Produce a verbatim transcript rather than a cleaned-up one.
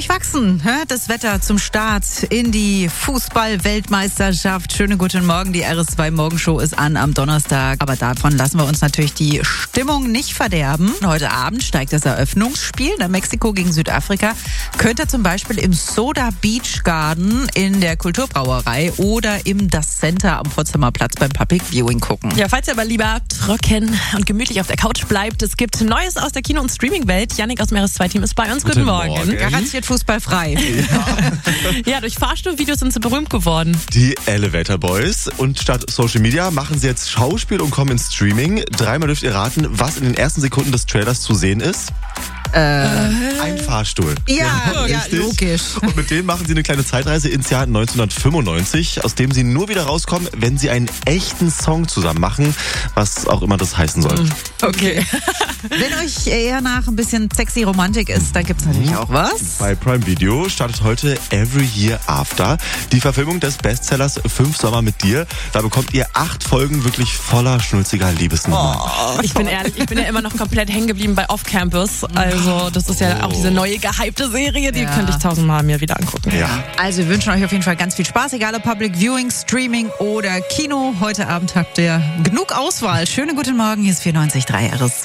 durchwachsen. Das Wetter zum Start in die Fußball-Weltmeisterschaft. Schönen guten Morgen, die R S zwei Morgenshow ist an am Donnerstag. Aber davon lassen wir uns natürlich die Stimmung nicht verderben. Heute Abend steigt das Eröffnungsspiel. Mexiko gegen Südafrika. Könnt ihr zum Beispiel im Soda Beach Garden in der Kulturbrauerei oder im Das Center am Potsdamer Platz beim Public Viewing gucken. Ja, falls ihr aber lieber trocken und gemütlich auf der Couch bleibt, es gibt Neues aus der Kino- und Streaming-Welt. Yannick aus dem R S zwei Team ist bei uns. Guten, Guten Morgen. Morgen. Garantiert fußballfrei. Ja, ja, durch Fahrstuhlvideos sind sie berühmt geworden. Die Elevator Boys. Und statt Social Media machen sie jetzt Schauspiel und kommen ins Streaming. Dreimal dürft ihr raten, was in den ersten Sekunden des Trailers zu sehen ist. Äh, Ein Fahrstuhl. ja, ja, Richtig. logisch. Und mit denen machen sie eine kleine Zeitreise ins Jahr neunzehnhundertfünfundneunzig, aus dem sie nur wieder rauskommen, wenn sie einen echten Song zusammen machen, was auch immer das heißen soll. Okay. Wenn euch eher nach ein bisschen sexy Romantik ist, dann gibt's natürlich auch was. Bei Prime Video startet heute Every Year After, die Verfilmung des Bestsellers Fünf Sommer mit dir. Da bekommt ihr acht Folgen wirklich voller schnulziger Liebesnummern. Oh, ich bin ehrlich, ich bin ja immer noch komplett hängen geblieben bei Off Campus. Also das ist ja auch diese neue gehypte Serie, die Ja. könnte ich tausendmal mir wieder angucken. Ja. Also wir wünschen euch auf jeden Fall ganz viel Spaß, egal ob Public Viewing, Streaming oder Kino. Heute Abend habt ihr genug Auswahl. Schönen guten Morgen, hier ist vierundneunzig Komma drei R S.